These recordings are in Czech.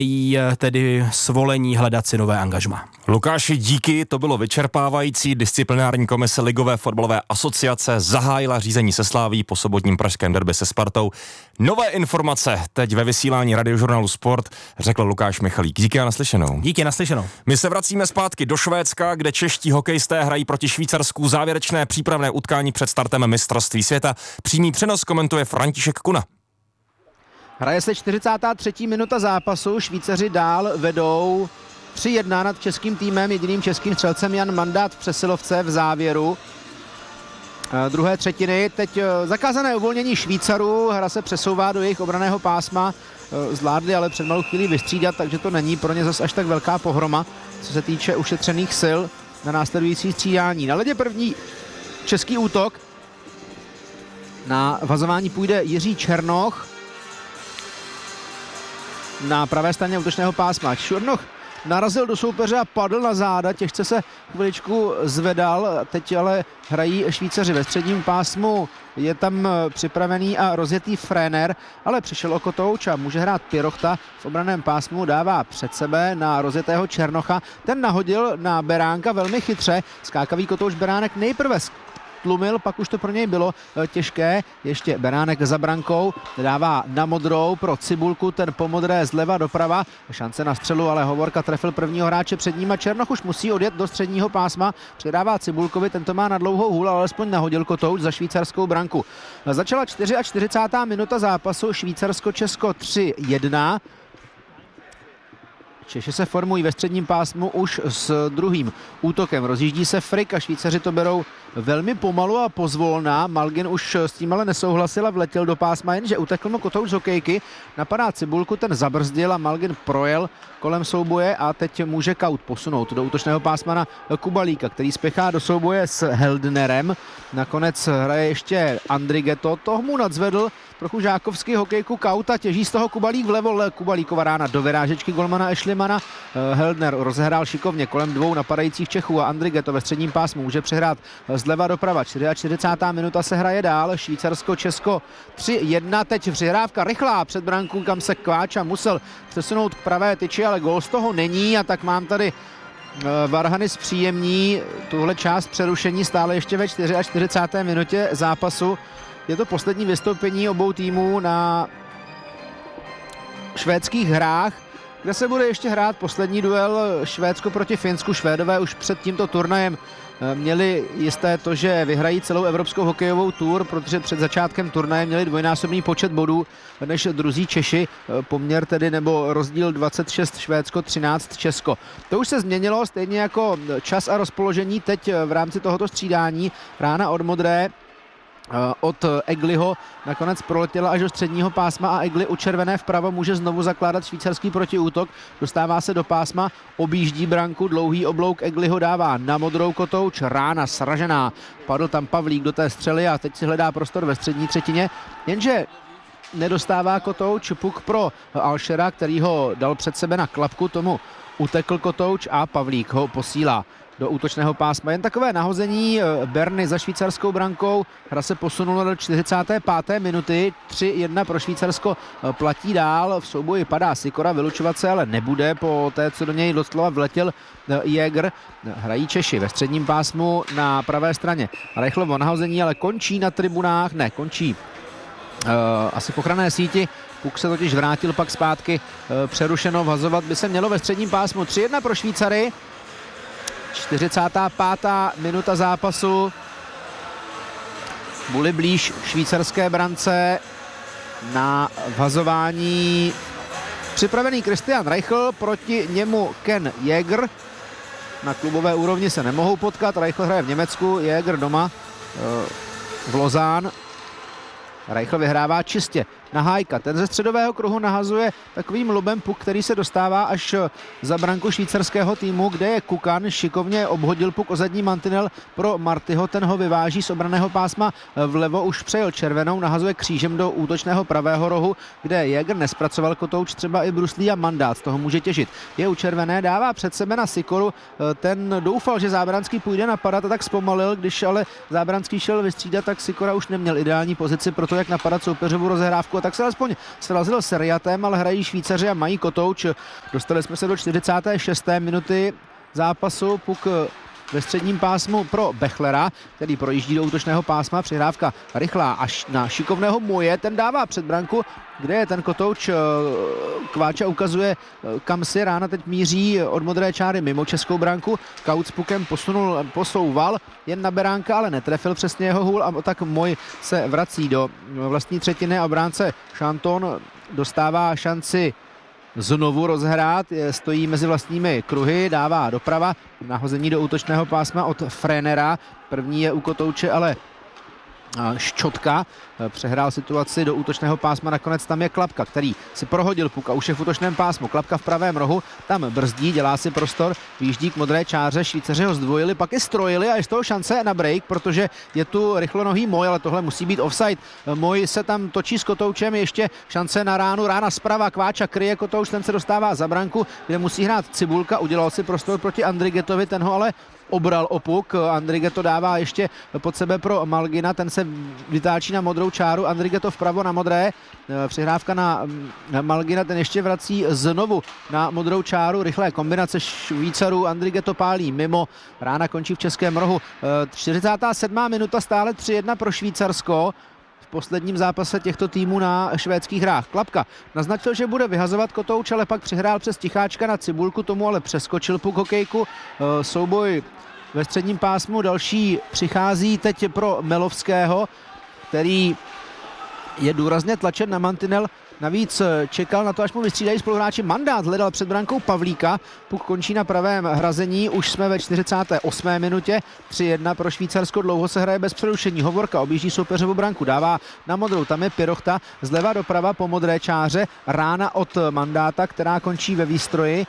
tedy svolení hledat si nové angažmá. Lukáši, díky, to bylo vyčerpávající. Disciplinární komise Ligové fotbalové asociace zahájila řízení se Sláví po sobotním pražském derby se Spartou. Nové informace teď ve vysílání Radiožurnálu Sport, řekl Lukáš Michalík. Díky a naslyšenou. Díky, naslyšenou. My se vracíme zpátky do Švédska, kde čeští hokejisté hrají proti Švýcarsku závěrečné přípravné utkání před startem mistrovství světa. Přímý přenos komentuje František Kuna. Hraje se 43. minuta zápasu, Švýcaři dál vedou 3-1 nad českým týmem, jediným českým střelcem Jan Mandát v přesilovce v závěru druhé třetiny. Teď zakázané uvolnění Švýcarů, hra se přesouvá do jejich obranného pásma, zvládli ale před malou chvílí vystřídat, takže to není pro ně zas až tak velká pohroma, co se týče ušetřených sil na následující střídání. Na ledě první český útok, na vazování půjde Jiří Černoch, na pravé straně útočného pásma. Černoch narazil do soupeře a padl na záda, těžce se chviličku zvedal, teď ale hrají Švýcaři ve středním pásmu, je tam připravený a rozjetý Fréner, ale přišel o Kotouč a může hrát Pirochta, v obranném pásmu dává před sebe na rozjetého Černocha, ten nahodil na Beránka velmi chytře, skákavý Kotouč Beránek nejprve tlumil, pak už to pro něj bylo těžké, ještě Beránek za brankou, dává na modrou pro Cibulku, ten po modré zleva doprava, šance na střelu, ale Hovorka trefil prvního hráče před ním a Černoch už musí odjet do středního pásma, předává Cibulkovi, tento má na dlouhou hůl, ale alespoň nahodil Kotouč za švýcarskou branku. Začala 44. minuta zápasu, Švýcarsko-Česko 3-1. Češi se formují ve středním pásmu už s druhým útokem. Rozjíždí se Frick a Švýcaři to berou velmi pomalu a pozvolna. Malgin už s tím ale nesouhlasil a vletěl do pásma, jenže utekl mu Kotouč z hokejky. Napadá Cibulku, ten zabrzdil a Malgin projel kolem souboje a teď může Kaut posunout do útočného pásma na Kubalíka, který spěchá do souboje s Heldnerem. Nakonec hraje ještě Andrigetto, toho mu nadzvedl trochu žákovský hokejku Kauta, těží z toho Kubalík vlevo, Kubalíkova rána do vyrážečky golmana Ešlimana. Heldner rozehrál šikovně kolem dvou napadajících Čechů a Andrigetto ve středním pásmu může přehrát zleva doprava. 44. minuta se hraje dál, Švýcarsko-Česko 3-1, teď přihrávka rychlá před branku, kam se Kváča musel přesunout k pravé tyči, ale gól z toho není a tak mám tady Varhany zpříjemní tuhle část přerušení stále ještě ve 44. minutě zápasu. Je to poslední vystoupení obou týmů na švédských hrách, kde se bude ještě hrát poslední duel Švédsko proti Finsku. Švédové už před tímto turnajem měli jisté to, že vyhrají celou evropskou hokejovou tour, protože před začátkem turnaje měli dvojnásobný počet bodů než druzí Češi, poměr tedy nebo rozdíl 26 Švédsko, 13 Česko. To už se změnilo, stejně jako čas a rozpoložení teď v rámci tohoto střídání. Rána od modré od Egliho nakonec proletěla až do středního pásma a Egli u červené vpravo může znovu zakládat švýcarský protiútok. Dostává se do pásma, objíždí branku, dlouhý oblouk Egliho dává na modrou Kotouč, rána sražená. Padl tam Pavlík do té střely a teď si hledá prostor ve střední třetině, jenže nedostává Kotouč puk pro Alšera, který ho dal před sebe na klapku, tomu utekl Kotouč a Pavlík ho posílá do útočného pásma. Jen takové nahození Berny za švýcarskou brankou. Hra se posunula do 45. minuty. 3-1 pro Švýcarsko platí dál. V souboji padá Sikora, vylučovat se ale nebude po té, co do něj doslova vletěl Jäger. Hrají Češi ve středním pásmu na pravé straně. Rychlovo nahození, ale končí na tribunách. Ne, končí asi v ochranné síti. Puk se totiž vrátil pak zpátky. Přerušeno, vhazovat by se mělo ve středním pásmu. 3-1 pro Švýcary. 45. minuta zápasu. Byli blíž švýcarské brance, na vhazování připravený Christian Reichel, proti němu Ken Jäger. Na klubové úrovni se nemohou potkat, Reichel hraje v Německu, Jäger doma v Lozán. Reichel vyhrává čistě na Hájka. Ten ze středového kruhu nahazuje takovým lobem puk, který se dostává až za branku švýcarského týmu, kde je Kukan. Šikovně obhodil puk o zadní mantinel pro Martyho, ten ho vyváží z obranného pásma vlevo, už přejel červenou, nahazuje křížem do útočného pravého rohu, kde Jäger nespracoval Kotouč, třeba i Bruslí a Mandát z toho může těžit. Je u červené, dává před sebe na Sikoru, ten doufal, že Zábranský půjde napadat a tak zpomalil, když ale Zábranský šel vystřídat, tak Sikora už neměl ideální pozici pro to, jak napadat soupeřovu rozehrávku. tak se alespoň srazil s Riatem, ale hrají Švýcaři a mají kotouč. Dostali jsme se do 46. minuty zápasu, puk ve středním pásmu pro Bechlera, který projíždí do útočného pásma, přihrávka rychlá až na šikovného Moje, ten dává před branku, kde je ten kotouč. Kváča ukazuje, kam si Rána teď míří od modré čáry mimo českou branku. Kaut s pukem posouval jen na Beránka, ale netrefil přesně jeho hůl a tak Moj se vrací do vlastní třetiny a obránce Šanton dostává šanci znovu rozhrát, stojí mezi vlastními kruhy, dává doprava, nahození do útočného pásma od Frenera, první je u kotouče, ale Ščotka přehrál situaci do útočného pásma, nakonec tam je Klapka, který si prohodil puk a už je v útočném pásmu. Klapka v pravém rohu, tam brzdí, dělá si prostor, výjíždí k modré čáře, Švýcaři ho zdvojili, pak je strojili a je z toho šance na break, protože je tu rychlonohý Moj, ale tohle musí být offside. Moj se tam točí s kotoučem, ještě šance na Ránu, Rána zprava, Kváča kryje kotouč, ten se dostává za branku, kde musí hrát Cibulka, udělal si prostor proti Andrigetovi, ten ho ale obral o puk. Andrigeto dává ještě pod sebe pro Malgina, ten se vytáčí na modrou čáru, Andrigeto vpravo na modré, přihrávka na Malgina, ten ještě vrací znovu na modrou čáru, rychlé kombinace Švýcarů, Andrigeto pálí mimo, Rána končí v českém rohu. 47. minuta, stále 3-1 pro Švýcarsko v posledním zápase těchto týmů na švédských hrách. Klapka naznačil, že bude vyhazovat kotouč, ale pak přihrál přes Ticháčka na Cibulku, tomu ale přeskočil puk hokejku. Souboj ve středním pásmu, další přichází teď pro Melovského, který je důrazně tlačen na mantinel. Navíc čekal na to, až mu vystřídají spoluhráči. Mandát hledal před brankou Pavlíka. Puk končí na pravém hrazení. Už jsme ve 48. minutě. 3-1 pro Švýcarsko. Dlouho se hraje bez přerušení. Hovorka objíždí soupeřovu branku. Dává na modrou. Tam je Pirochta. Zleva doprava po modré čáře. Rána od Mandáta, která končí ve výstroji.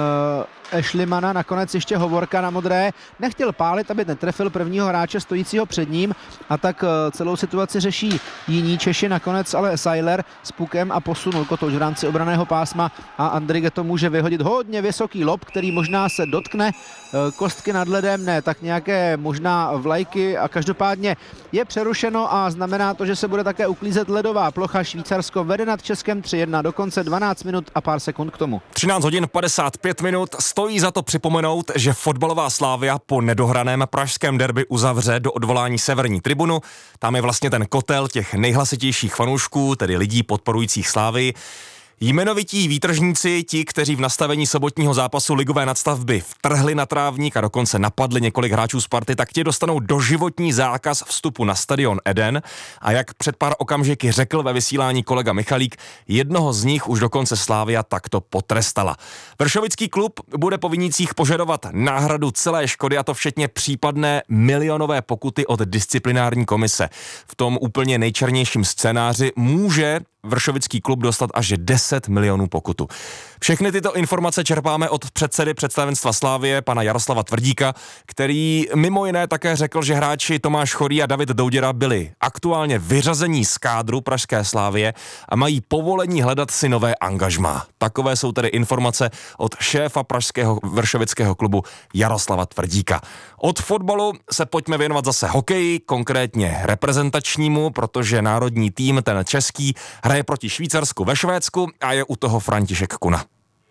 Ešlimana, nakonec ještě Hovorka na modré. Nechtěl pálit, aby netrefil prvního hráče stojícího před ním a tak celou situaci řeší jiní Češi. Nakonec ale Seiler s pukem a posunul kotouč v rámci obraného pásma a Andrigeto může vyhodit hodně vysoký lob, který možná se dotkne kostky nad ledem, ne, tak nějaké možná vlajky a každopádně je přerušeno a znamená to, že se bude také uklízet ledová plocha. Švýcarsko vede nad Českem 3-1, dokonce 12 minut a pár sekund k tomu. 13 hodin 55 minut. Stojí za to připomenout, že fotbalová Slavia po nedohraném pražském derby uzavře do odvolání severní tribunu. Tam je vlastně ten kotel těch nejhlasitějších fanoušků, tedy lidí podporujících Slavii. Jmenovití výtržníci, ti, kteří v nastavení sobotního zápasu ligové nadstavby vtrhli na trávník a dokonce napadli několik hráčů Sparty, tak ti dostanou doživotní zákaz vstupu na stadion Eden. A jak před pár okamžiky řekl ve vysílání kolega Michalík, jednoho z nich už dokonce Slavia takto potrestala. Vršovický klub bude po vinících požadovat náhradu celé škody, a to včetně případné milionové pokuty od disciplinární komise. V tom úplně nejčernějším scénáři může Vršovický klub dostat až 10 milionů pokutu. Všechny tyto informace čerpáme od předsedy představenstva Slavie, pana Jaroslava Tvrdíka, který mimo jiné také řekl, že hráči Tomáš Chorý a David Douděra byli aktuálně vyřazení z kádru pražské Slavie a mají povolení hledat si nové angažmá. Takové jsou tedy informace od šéfa pražského vršovického klubu Jaroslava Tvrdíka. Od fotbalu se pojďme věnovat zase hokeji, konkrétně reprezentačnímu, protože národní tým, ten český, hraje proti Švýcarsku ve Švédsku a je u toho František Kuna.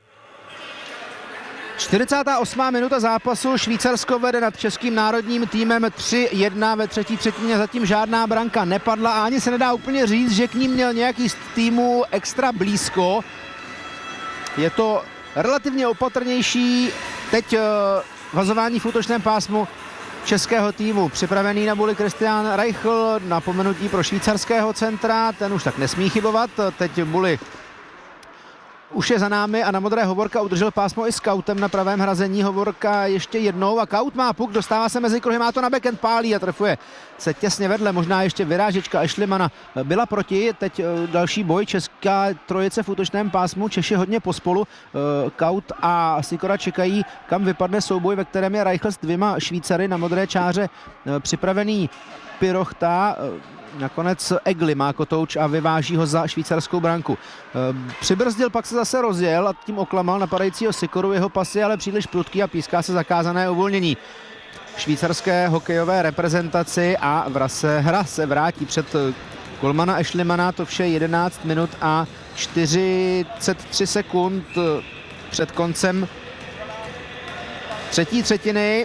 48. minuta zápasu, Švýcarsko vede nad českým národním týmem 3-1, ve třetí třetině zatím žádná branka nepadla a ani se nedá úplně říct, že k ním měl nějaký z týmu extra blízko. Je to relativně opatrnější teď vazování v útočném pásmu českého týmu. Připravený na buli Christian Reichl, napomenutí pro švýcarského centra, ten už tak nesmí chybovat, teď buli už je za námi a na modré Hovorka udržel pásmo i s Kautem na pravém hrazení. Hovorka ještě jednou a Kaut má puk, dostává se mezi kruhy, má to na backhand, pálí a trefuje se těsně vedle, možná ještě vyrážečka Ešlimana byla proti. Teď další boj, česká trojice v útočném pásmu, Češi hodně pospolu. Kaut a Sikora čekají, kam vypadne souboj, ve kterém je Reichl s dvěma Švýcary na modré čáře. Připravený Pirochta, nakonec Egli má kotouč a vyváží ho za švýcarskou branku. Přibrzdil, pak se zase rozjel a tím oklamal napadajícího Sikoru, jeho pasy ale příliš prudký a píská se zakázané uvolnění švýcarské hokejové reprezentaci a hra se vrátí před golmana Ashleymana, to vše 11 minut a 43 sekund před koncem třetí třetiny.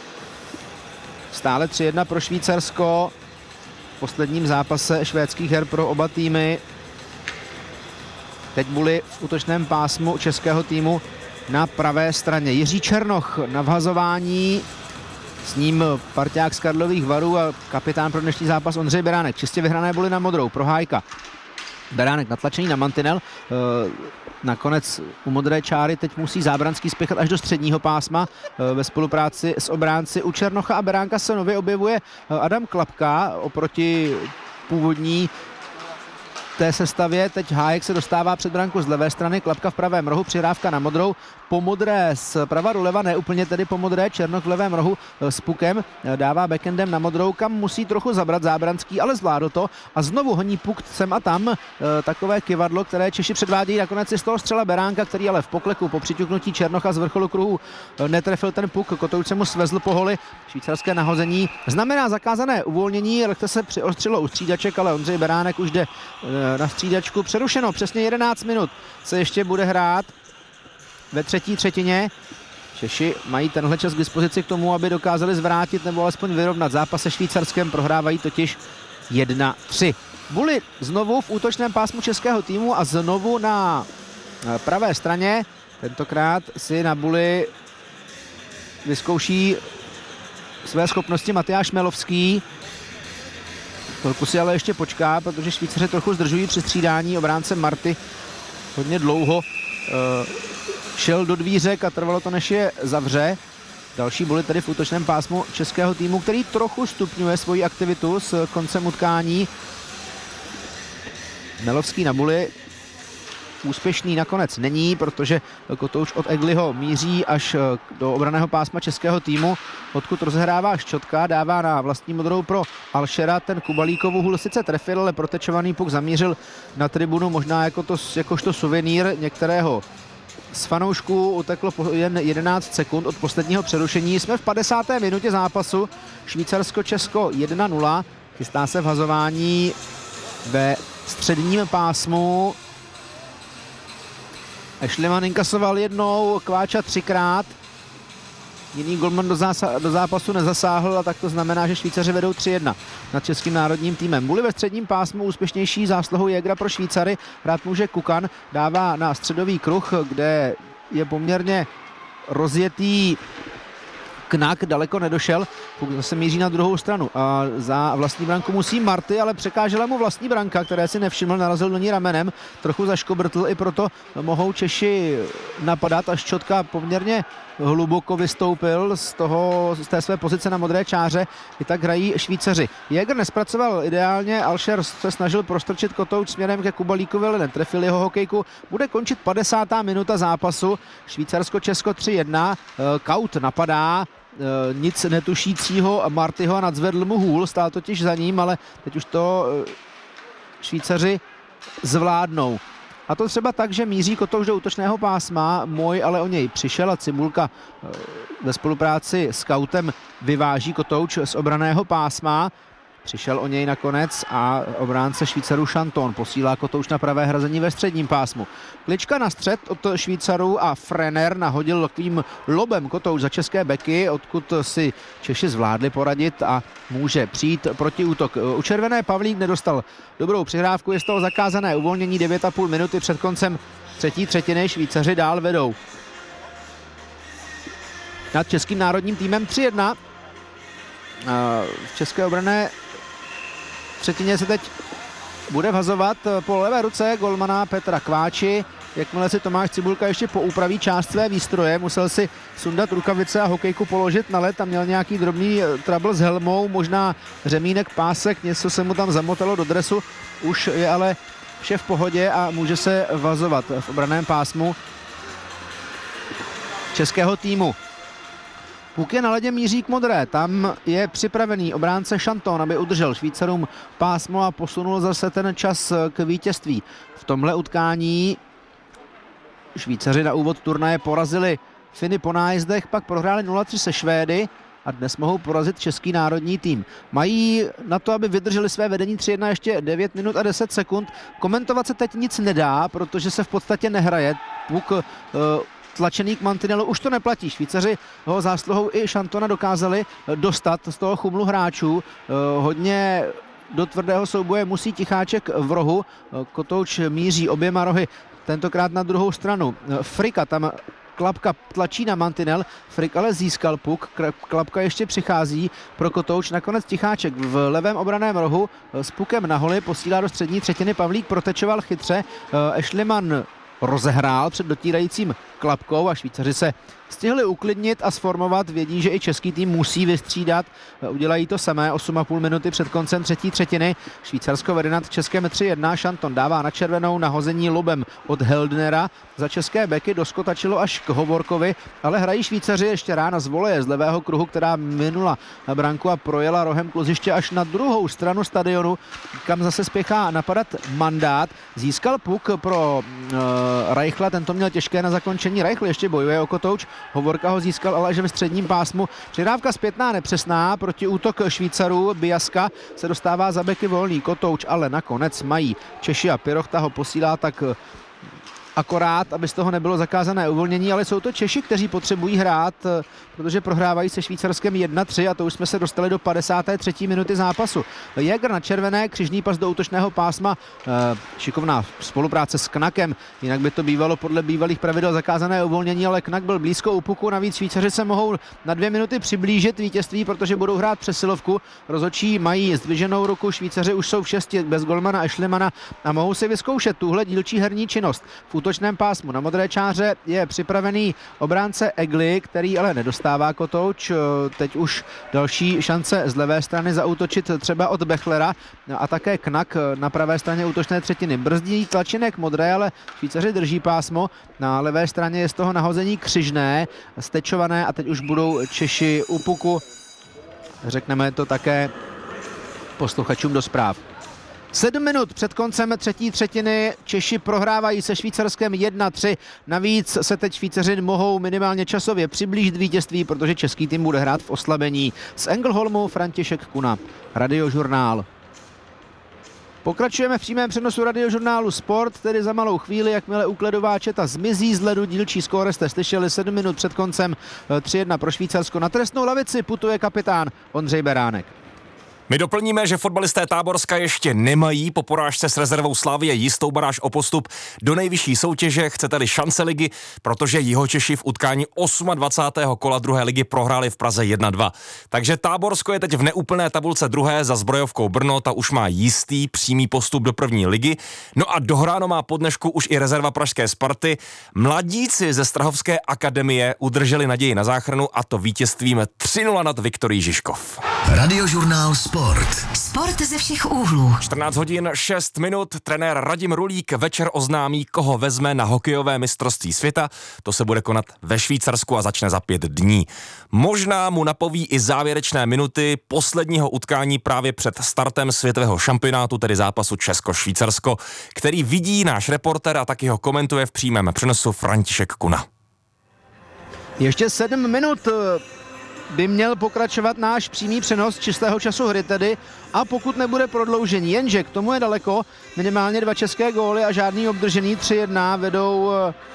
Stále 3-1 pro Švýcarsko v posledním zápase švédských her pro oba týmy. Teď Bully v útočném pásmu českého týmu na pravé straně. Jiří Černoch na vhazování, s ním parťák z Karlových Varů a kapitán pro dnešní zápas Ondřej Beránek. Čistě vyhrané Bully na modrou pro Hájka. Beránek natlačený na mantinel. Nakonec u modré čáry teď musí Zábranský spěchat až do středního pásma ve spolupráci s obránci. U Černocha a Beránka se nově objevuje Adam Klapka oproti původní té sestavě. Teď Hájek se dostává před branku z levé strany, Klapka v pravém rohu, přihrávka na modrou, po modré z prava doleva, ne úplně tedy po modré, Černoch v levém rohu s pukem, dává backendem na modrou, kam musí trochu zabrat Zábranský, ale zvládl to a znovu honí puk sem a tam, takové kyvadlo, které Češi předvádějí, nakonec je z toho střela Beránka, který ale v pokleku po přiťuknutí Černocha z vrcholu kruhu netrefil ten puk, Kotouč se mu svezl po holi, švýcarské nahození znamená zakázané uvolnění, lehce se přiostřilo u střídaček, ale Ondřej Beránek už jde na střídačku. Přerušeno, přesně 11 minut se ještě bude hrát ve třetí třetině. Češi mají tenhle čas k dispozici k tomu, aby dokázali zvrátit nebo alespoň vyrovnat zápas se Švýcarskem, prohrávají totiž 1-3. Bully znovu v útočném pásmu českého týmu a znovu na pravé straně. Tentokrát si na Bully vyzkouší své schopnosti Matyáš Melovský. Chvilku si ale ještě počká, protože Švýcaři trochu zdržují při střídání. Obránce Marty hodně dlouho šel do dvířek a trvalo to, než je zavře. Další Bully tedy v útočném pásmu českého týmu, který trochu stupňuje svoji aktivitu s koncem utkání. Melovský na Bully úspěšný nakonec není, protože Kotouč od Egliho míří až do obranného pásma českého týmu, odkud rozehrává Ščotka, dává na vlastní modrou pro Alšera, ten Kubalíkovu hůl sice trefil, ale protečovaný puk zamířil na tribunu, možná jakožto suvenýr některého z fanoušků. Uteklo jen 11 sekund od posledního přerušení. Jsme v 50. minutě zápasu. Švýcarsko-Česko 1-0. Chystá se vhazování ve středním pásmu. Ashleiman inkasoval jednou, Kváča třikrát. Jiný golman do zápasu nezasáhl a tak to znamená, že Švýcaři vedou 3-1 nad českým národním týmem. Bully ve středním pásmu, úspěšnější zásluhou Jägra pro Švýcary. Hrát může Kukan, dává na středový kruh, kde je poměrně rozjetý Knak, daleko nedošel, zase míří na druhou stranu a za vlastní branku musí Marty, ale překážela mu vlastní branka, které si nevšiml, narazil do ní ramenem, trochu zaškobrtl, i proto mohou Češi napadat a Ščotka poměrně hluboko vystoupil z té své pozice na modré čáře, i tak hrají Švýcaři. Jäger nespracoval ideálně, Alšer se snažil prostrčit Kotouč směrem ke Kubalíkovi, ale netrefil jeho hokejku. Bude končit 50. minuta zápasu, Švýcarsko-Česko 3-1, Kaut napadá, nic netušícího Martyho a nadzvedl mu hůl, stál totiž za ním, ale teď už to Švýcaři zvládnou. A to třeba tak, že míří Kotouč do útočného pásma, Moj ale o něj přišel a Cibulka ve spolupráci s Kautem vyváží Kotouč z obraného pásma. Přišel o něj nakonec a obránce Švýcarů Šanton posílá Kotouč na pravé hrazení ve středním pásmu. Klička na střed od Švýcarů a Frener nahodil takovým lobem Kotouč za české beky, odkud si Češi zvládli poradit a může přijít protiútok. U červené Pavlík nedostal dobrou přihrávku, je z toho zakázané uvolnění 9,5 minuty před koncem třetí třetiny. Švýcaři dál vedou nad českým národním týmem 3-1. V české obranné třetině se teď bude vhazovat po levé ruce golmana Petra Kváči. Jakmile si Tomáš Cibulka ještě poupraví část své výstroje, musel si sundat rukavice a hokejku položit na led a měl nějaký drobný trouble s helmou, možná řemínek, pásek, něco se mu tam zamotalo do dresu. Už je ale vše v pohodě a může se vhazovat v obranném pásmu českého týmu. Puk je na ledě, míří k modré, tam je připravený obránce Šanton, aby udržel Švýcarům pásmo a posunul zase ten čas k vítězství. V tomhle utkání Švýcaři na úvod turnaje porazili Finy po nájezdech, pak prohráli 0-3 se Švédy, a dnes mohou porazit český národní tým. Mají na to, aby vydrželi své vedení 3-1 ještě 9 minut a 10 sekund. Komentovat se teď nic nedá, protože se v podstatě nehraje. Puk tlačený k mantinelu už to neplatí. Švýcaři ho zásluhou i Šantona dokázali dostat z toho chumlu hráčů. Hodně do tvrdého souboje musí Ticháček v rohu. Kotouč míří oběma rohy, tentokrát na druhou stranu. Frika tam Klapka tlačí na mantinel, Frik ale získal puk, Klapka ještě přichází pro Kotouč, nakonec Ticháček v levém obraném rohu s pukem na holi posílá do střední třetiny, Pavlík protečoval chytře, Ešliman rozehrál před dotírajícím Klapkou a Švýcaři se stihli uklidnit a sformovat, vědí, že i český tým musí vystřídat, udělají to samé 8,5 minuty před koncem třetí třetiny. Švýcarsko vede nad Českem 3-1, Šanton dává na červenou nahození lobem od Heldnera, za české beky doskotačilo až k Hovorkovi, ale hrají Švýcaři ještě rána z voleje z levého kruhu, která minula na branku a projela rohem kluziště až na druhou stranu stadionu, kam zase spěchá napadat Mandát. Získal puk pro Reichla, tento měl těžké na zakončení, Reichl ještě bojuje o Kotouč, Hovorka ho získal, ale že ve středním pásmu. Přidávka zpětná nepřesná, proti útok Švýcarů, Biaska se dostává za beky volný, Kotouč ale nakonec mají Češi a Pirochta ho posílá tak akorát, aby z toho nebylo zakázané uvolnění, ale jsou to Češi, kteří potřebují hrát, protože prohrávají se Švýcarskem 1-3 a to už jsme se dostali do 53. minuty zápasu. Jäger na červené, křižný pas do útočného pásma, šikovná spolupráce s Knakem, jinak by to bývalo podle bývalých pravidel zakázané uvolnění, ale Knak byl blízko u puku, navíc Švýcaři se mohou na 2 minuty přiblížit vítězství, protože budou hrát přesilovku. Rozhodčí mají zdviženou ruku, Švýcaři už jsou v 6 bez golmana Ešlimana a mohou si vyzkoušet tuhle dílčí herní činnost. V útočném pásmu na modré čáře je připravený obránce Egli, který ale nedostává Kotouč. Teď už další šance z levé strany zaútočit třeba od Bechlera a také Knak na pravé straně útočné třetiny. Brzdí tlačinek modré, ale Švýcaři drží pásmo. Na levé straně je z toho nahození křižné, stečované a teď už budou Češi u puku. Řekneme to také posluchačům do zpráv. 7 minut před koncem třetí třetiny Češi prohrávají se Švýcarskem 1-3. Navíc se teď Švýcaři mohou minimálně časově přiblížit vítězství, protože český tým bude hrát v oslabení. Z Engelholmu František Kuna, Radiožurnál. Pokračujeme v přímém přenosu Radiožurnálu Sport, tedy za malou chvíli, jakmile úkledová četa zmizí z ledu, dílčí skóre jste slyšeli 7 minut před koncem 3-1 pro Švýcarsko. Na trestnou lavici putuje kapitán Ondřej Beránek. My doplníme, že fotbalisté Táborska ještě nemají po porážce s rezervou Slavie jistou baráž o postup do nejvyšší soutěže, chcete-li šance ligy, protože Jihočeši v utkání 28. kola druhé ligy prohráli v Praze 1-2. Takže Táborsko je teď v neúplné tabulce druhé za Zbrojovkou Brno, ta už má jistý přímý postup do první ligy. No a dohráno má po dnešku už i rezerva pražské Sparty. Mladíci ze Strahovské akademie udrželi naději na záchranu a to vítězstvím 3-0 nad Viktorií Žižkov. Radiožurnál Sport. Sport ze všech úhlů. 14 hodin 6 minut, trenér Radim Rulík večer oznámí, koho vezme na hokejové mistrovství světa. To se bude konat ve Švýcarsku a začne za 5 dní. Možná mu napoví i závěrečné minuty posledního utkání právě před startem světového šampionátu, tedy zápasu Česko-Švýcarsko, který vidí náš reporter a taky ho komentuje v přímém přenosu František Kuna. Ještě 7 minut by měl pokračovat náš přímý přenos čistého času hry tedy a pokud nebude prodloužení, jenže k tomu je daleko, minimálně 2 české góly a žádný obdržený, 3-1 vedou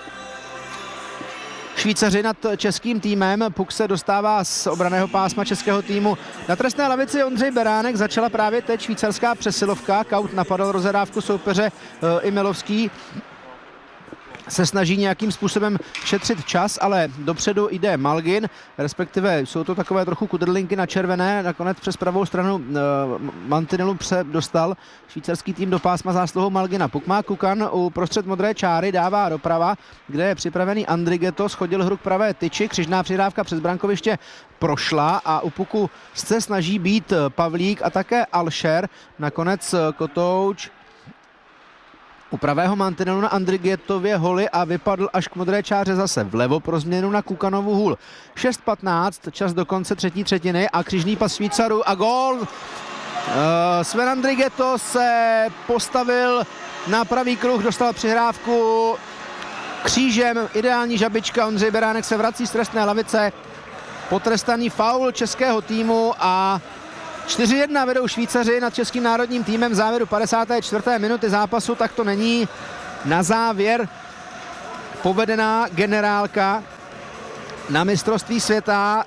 Švýcaři nad českým týmem. Puk se dostává z obranného pásma českého týmu. Na trestné lavici Ondřej Beránek, začala právě teď švýcarská přesilovka, Kaut napadal rozehrávku soupeře Imilovský. Se snaží nějakým způsobem šetřit čas, ale dopředu jde Malgin, respektive jsou to takové trochu kudrlinky na červené, nakonec přes pravou stranu mantinelu dostal švýcarský tým do pásma zásluhou Malgina. Puk má Kukan u prostřed modré čáry, dává doprava, kde je připravený Andrigetto, schodil hru k pravé tyči, křižná přidávka přes brankoviště prošla a u puku se snaží být Pavlík a také Alšer, nakonec Kotouč u pravého mantinelu na Andrigettově holi a vypadl až k modré čáře zase vlevo pro změnu na Kukanovu hůl. 6:15, čas do konce třetí třetiny a křižný pas Švýcarů a gól. Sven Andrigetto se postavil na pravý kruh, dostal přihrávku křížem, ideální žabička, Ondřej Beránek se vrací z trestné lavice potrestaný faul českého týmu a 4-1 vedou Švýcaři nad českým národním týmem v závěru 54. minuty zápasu, tak to není na závěr povedená generálka na mistrovství světa.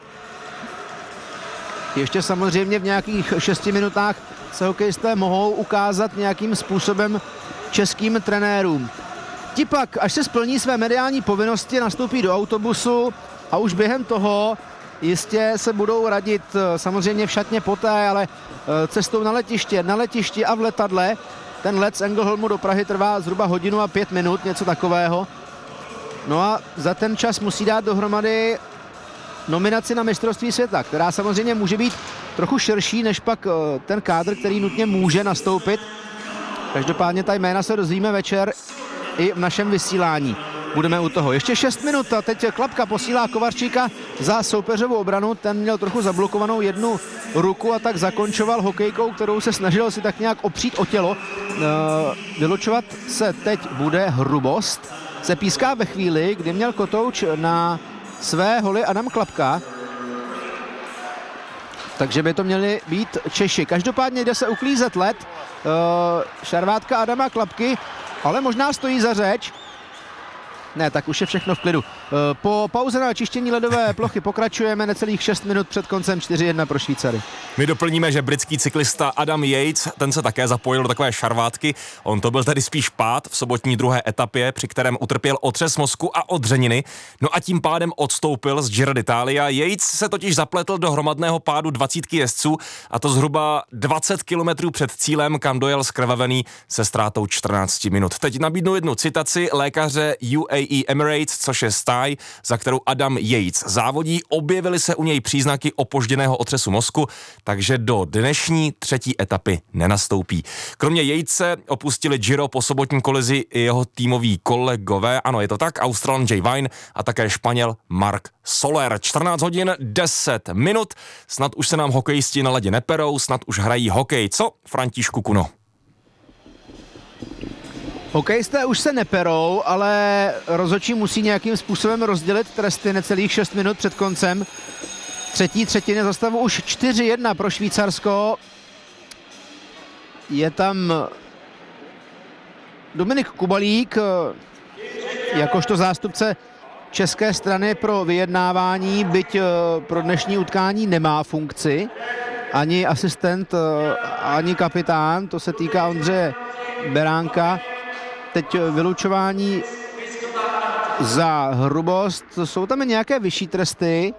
Ještě samozřejmě v nějakých 6 minutách se hokejisté mohou ukázat nějakým způsobem českým trenérům. Ti pak, až se splní své mediální povinnosti, nastoupí do autobusu a už během toho jistě se budou radit samozřejmě v šatně poté, ale cestou na letišti a v letadle. Ten let z Ängelholmu do Prahy trvá zhruba 1 hodinu a 5 minut, něco takového. No a za ten čas musí dát dohromady nominaci na mistrovství světa, která samozřejmě může být trochu širší než pak ten kádr, který nutně může nastoupit. Každopádně ta jména se dozvíme večer i v našem vysílání. Budeme u toho. Ještě 6 minut a teď Klapka posílá Kovarčíka za soupeřovou obranu. Ten měl trochu zablokovanou jednu ruku a tak zakončoval hokejkou, kterou se snažil si tak nějak opřít o tělo. Vylučovat se teď bude Hrubost. Se píská ve chvíli, kdy měl kotouč na své holy Adam Klapka. Takže by to měli být Češi. Každopádně jde se uklízet led. Šarvátka Adama Klapky, ale možná stojí za řeč. Ne, tak už je všechno v klidu. Po pauze na čištění ledové plochy pokračujeme necelých 6 minut před koncem 4-1 pro Švýcary. My doplníme, že britský cyklista Adam Yates, ten se také zapojil do takové šarvátky. On to byl tedy spíš pád v sobotní druhé etapě, při kterém utrpěl otřes mozku a odřeniny. No a tím pádem odstoupil z Giro d'Italia. Yates se totiž zapletl do hromadného pádu 20 jezdců a to zhruba 20 kilometrů před cílem, kam dojel zkrvavený se ztrátou 14 minut. Teď nabídnu jednu citaci lékaře UAE Emirates, což je stáj, za kterou Adam Yates závodí. Objevily se u něj příznaky opožděného otřesu mozku, takže do dnešní 3. etapy nenastoupí. Kromě Yatese opustili Giro po sobotní kolizi i jeho týmoví kolegové, ano, je to tak, Australan Jay Vine a také Španěl Marc Soler. 14 hodin 10 minut, snad už se nám hokejisti na ledě neperou, snad už hrají hokej. Co, Františku Kuno? Hokejisté už se neperou, ale rozhodčí musí nějakým způsobem rozdělit tresty necelých 6 minut před koncem třetí třetiny za stavu už 4-1 pro Švýcarsko. Je tam Dominik Kubalík jakožto zástupce české strany pro vyjednávání, byť pro dnešní utkání nemá funkci. Ani asistent, ani kapitán, to se týká Ondřeje Beránka. Teď vylučování za Hrubost. Jsou tam nějaké vyšší tresty?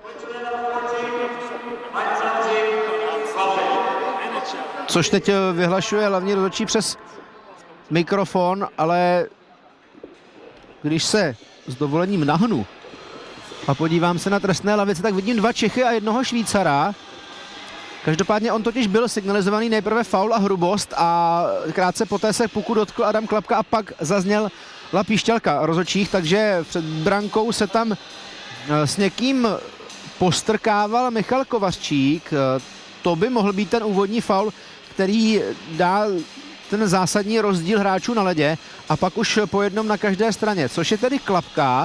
Což teď vyhlašuje hlavní rozhodčí přes mikrofon, ale když se s dovolením nahnu a podívám se na trestné lavice, tak vidím 2 Čechy a 1 Švýcara. Každopádně on totiž byl signalizovaný nejprve faul a Hrubost a krátce poté se puku dotkl Adam Klapka a pak zazněla píšťalka rozhodčích, takže před brankou se tam s někým postrkával Michal Kovařčík. To by mohl být ten úvodní faul, který dá ten zásadní rozdíl hráčů na ledě a pak už po jednom na každé straně, což je tedy Klapka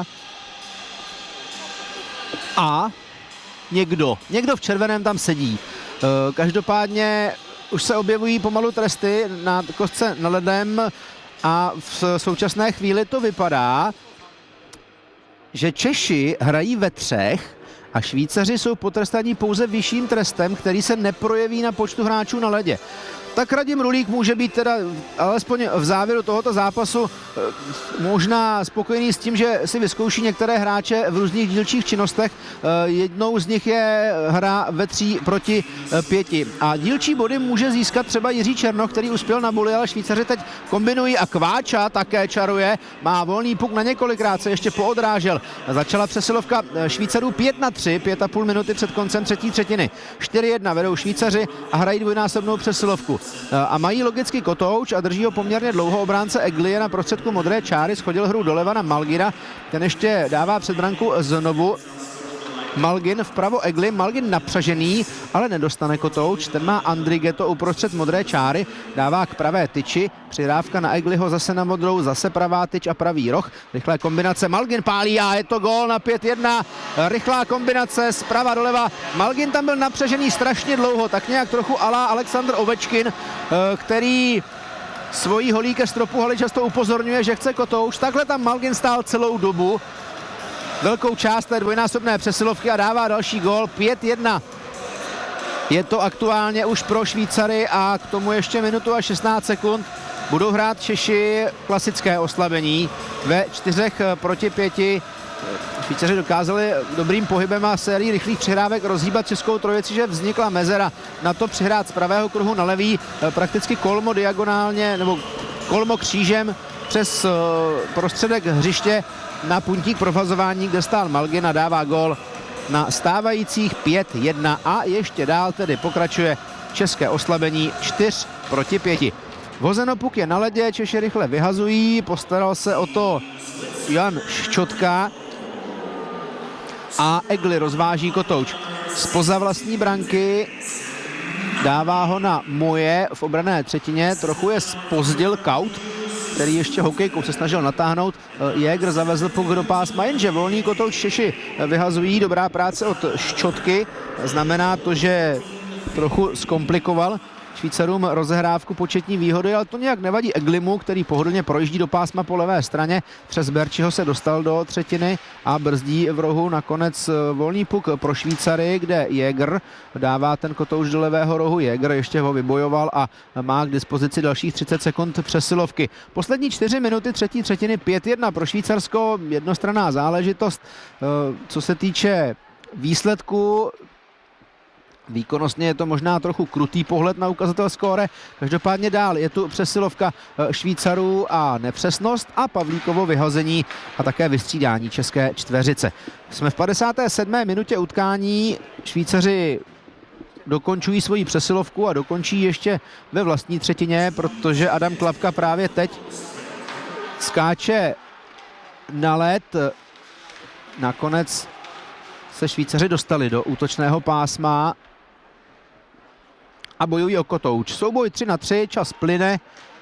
a někdo v červeném tam sedí. Každopádně už se objevují pomalu tresty na kostce na ledem a v současné chvíli to vypadá, že Češi hrají ve 3 a Švýcaři jsou potrestáni pouze vyšším trestem, který se neprojeví na počtu hráčů na ledě. Tak Radim Rulík může být teda alespoň v závěru tohoto zápasu možná spokojený s tím, že si vyzkouší některé hráče v různých dílčích činnostech. Jednou z nich je hra ve 3 proti 5. A dílčí body může získat třeba Jiří Černoch, který uspěl na buli, ale Švýcaři teď kombinují a Kváča také čaruje. Má volný puk na několikrát, se ještě poodrážel. Začala přesilovka Švýcarů 5-3, 5,5 minuty před koncem 3. třetiny. 4-1 vedou Švýcaři a hrají dvojnásobnou přesilovku. A mají logicky kotouč a drží ho poměrně dlouho. Obránce Eglie na prostředku modré čáry, schodil hru doleva na Malgira. Ten ještě dává před branku znovu Malgin, vpravo Egli, Malgin napřažený, ale nedostane kotouč, ten má Andrigetto uprostřed modré čáry, dává k pravé tyči, přidávka na Egliho zase na modrou, zase pravá tyč a pravý roh, rychlé kombinace, Malgin pálí a je to gól na 5-1, rychlá kombinace zprava doleva, Malgin tam byl napřažený strašně dlouho, tak nějak trochu ala Aleksandr Ovečkin, který svojí holí ke stropu haly často upozorňuje, že chce kotouč, takhle tam Malgin stál celou dobu, velkou část té dvojnásobné přesilovky a dává další gól, 5-1. Je to aktuálně už pro Švýcary a k tomu ještě minutu a 16 sekund budou hrát Češi klasické oslabení ve 4 proti 5. Švýcaři dokázali dobrým pohybem a sérií rychlých přihrávek rozhýbat českou trojici, že vznikla mezera na to přihrát z pravého kruhu na levý, prakticky kolmo diagonálně nebo kolmo křížem přes prostředek hřiště na puntík provazování, kde stál Malgin a dává gól na stávajících 5-1 a ještě dál tedy pokračuje české oslabení 4 proti 5. Vozeno puk je na ledě, Češi rychle vyhazují, postaral se o to Jan Ščotka a Egli rozváží kotouč zpoza vlastní branky, dává ho na Moje v obranné třetině, trochu je zpozdil Kaut, který ještě hokejkou se snažil natáhnout. Jäger zavezl puk do pásma, jenže volný kotouč Češi vyhazují, dobrá práce od Ščotky, znamená to, že trochu zkomplikoval Švýcarům rozehrávku početní výhody, ale to nějak nevadí Eglimu, který pohodlně projíždí do pásma po levé straně. Přes Berčiho se dostal do třetiny a brzdí v rohu nakonec volný puk pro Švýcary, kde Jäger dává ten kotouč do levého rohu. Jäger ještě ho vybojoval a má k dispozici dalších 30 sekund přesilovky. Poslední 4 minuty třetí třetiny 5-1 pro Švýcarsko, jednostranná záležitost. Co se týče výsledku, výkonnostně je to možná trochu krutý pohled na ukazatel skóre, každopádně dál je tu přesilovka Švýcarů a nepřesnost a Pavlíkovo vyhození a také vystřídání české čtveřice. Jsme v 57. minutě utkání, Švýcaři dokončují svoji přesilovku a dokončí ještě ve vlastní třetině, protože Adam Klapka právě teď skáče na led. Nakonec se Švýcaři dostali do útočného pásma a bojují o kotouč. Souboj 3-3, čas plyne.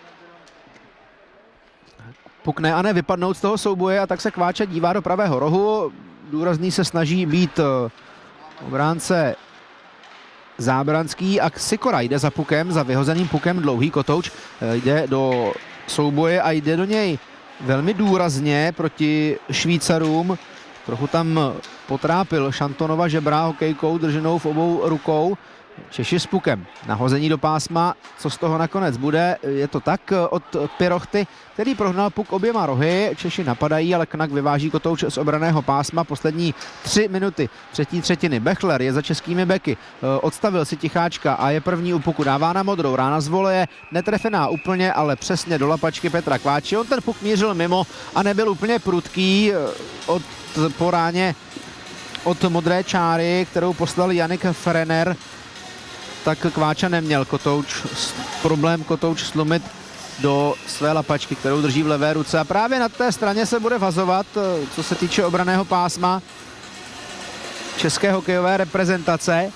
Pukne a ne vypadnout z toho souboje a tak se Kváča dívá do pravého rohu. Důrazný se snaží být obránce Zábranský a Sikora jde za pukem, za vyhozeným pukem, dlouhý kotouč. Jde do souboje a jde do něj velmi důrazně proti Švýcarům. Trochu tam potrápil Šantonova žebra hokejkou drženou v obou rukou. Češi s pukem. Nahození do pásma, co z toho nakonec bude, je to tak od Pirochty, který prohnal puk oběma rohy. Češi napadají, ale Knak vyváží kotouč z obraného pásma. Poslední 3 minuty třetí třetiny. Bechler je za českými beky, odstavil si Ticháčka a je první u puku. Dává na modrou, rána z voleje, netrefená úplně, ale přesně do lapačky Petra Kváči. On ten puk mířil mimo a nebyl úplně prudký po ráně od modré čáry, kterou poslal Jannik Frener, tak Kváča neměl problém kotouč slumit do své lapačky, kterou drží v levé ruce. A právě na té straně se bude vazovat, co se týče obranného pásma české hokejové reprezentace.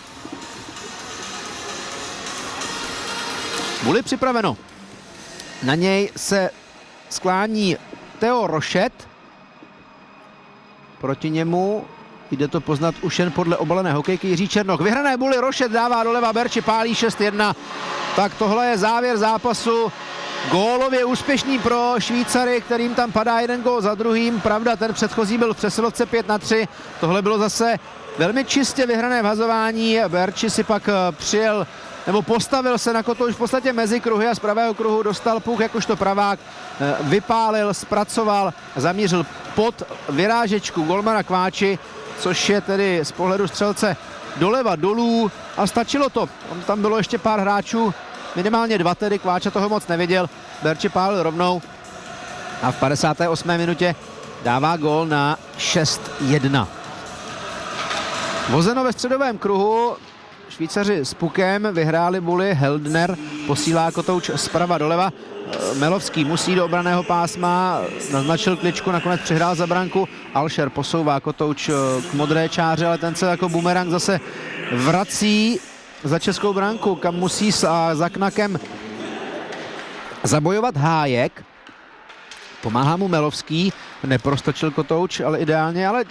Bude připraveno. Na něj se sklání Theo Rošet. Proti němu jde to poznat už jen podle obalené hokejky Jiří Černoch. Vyhrané buly, Rošet dává doleva, Berči pálí 6-1. Tak tohle je závěr zápasu. Gólově úspěšný pro Švýcary, kterým tam padá jeden gól za druhým. Pravda, ten předchozí byl v přesilovce 5-3. Tohle bylo zase velmi čistě vyhrané vhazování. Berči si pak přijel nebo postavil se na kotouč v podstatě mezi kruhy a z pravého kruhu dostal puk jakožto pravák, vypálil, zpracoval, zamířil pod vyrážečku golmana Kváči, což je tedy z pohledu střelce doleva dolů a stačilo to. Tam bylo ještě pár hráčů, minimálně 2 tedy, Kváča toho moc neviděl, Berči pálil rovnou a v 58. minutě dává gól na 6-1. Vozeno ve středovém kruhu, Švýcaři s pukem, vyhráli buly, Heldner posílá kotouč zprava doleva. Melovský musí do obranného pásma, naznačil kličku, nakonec přihrál za branku. Alšer posouvá kotouč k modré čáře, ale ten se jako bumerang zase vrací za českou branku, kam musí za Knakem zabojovat Hájek. Pomáhá mu Melovský, neprostočil kotouč, ale ideálně, ale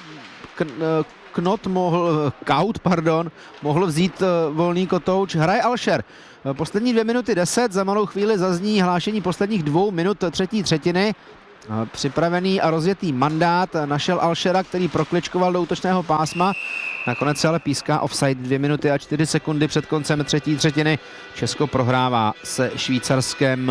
mohl vzít volný kotouč. Hraje Alšer. Poslední 2 minuty 10, za malou chvíli zazní hlášení posledních 2 minut třetí třetiny. Připravený a rozjetý mandát našel Alšera, který prokličkoval do útočného pásma. Nakonec se ale píská offside 2 minuty a 4 sekundy před koncem třetí třetiny. Česko prohrává se Švýcarskem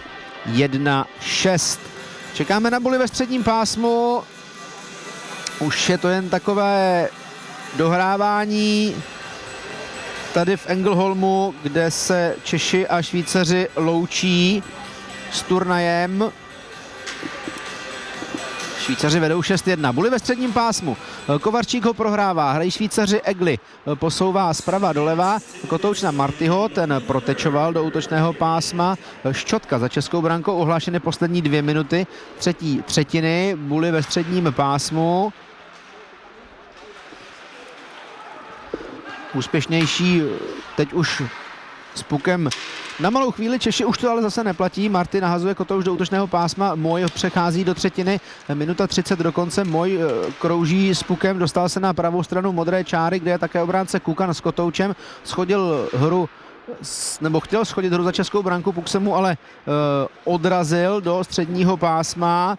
1-6. Čekáme na buly ve středním pásmu. Už je to jen takové dohrávání tady v Engelholmu, kde se Češi a Švýcaři loučí s turnajem. Švýcaři vedou 6-1. Buly ve středním pásmu. Kovarčík ho prohrává. Hrají Švýcaři, Egli posouvá zprava doleva. Kotouč na Martyho, ten protečoval do útočného pásma. Ščotka za českou brankou, ohlášeny poslední 2 minuty třetí třetiny. Buly ve středním pásmu. Úspěšnější teď už s pukem na malou chvíli Češi, už to ale zase neplatí. Marty nahazuje kotouč do útočného pásma, Moj přechází do třetiny, minuta 30 do konce, Moj krouží s pukem, dostal se na pravou stranu modré čáry, kde je také obránce Kukan s kotoučem, chtěl schodit hru za českou branku, puk se mu ale odrazil do středního pásma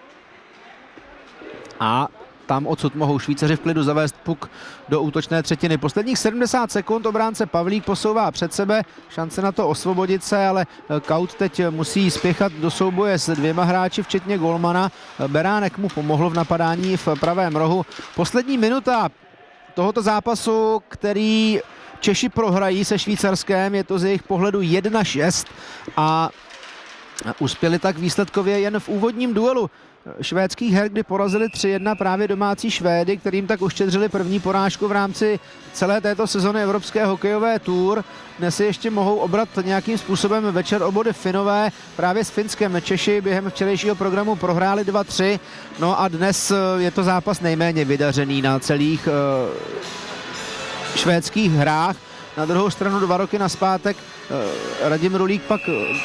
a tam odsud mohou Švýcaři v klidu zavést puk do útočné třetiny. Posledních 70 sekund obránce Pavlík posouvá před sebe, šance na to osvobodit se, ale Kaut teď musí spěchat do souboje s 2 hráči, včetně golmana. Beránek mu pomohl v napadání v pravém rohu. Poslední minuta tohoto zápasu, který Češi prohrají se Švýcarskem, je to z jejich pohledu 1-6 a uspěli tak výsledkově jen v úvodním duelu švédských her, kdy porazili 3-1 právě domácí Švédy, kterým tak uštědřili první porážku v rámci celé této sezony Evropské hokejové tour. Dnes si ještě mohou obrat nějakým způsobem večer o body Finové právě s Finskem. Češi během včerejšího programu prohráli 2-3, no a dnes je to zápas nejméně vydařený na celých švédských hrách. Na druhou stranu 2 roky nazpátek Radim Rulík pak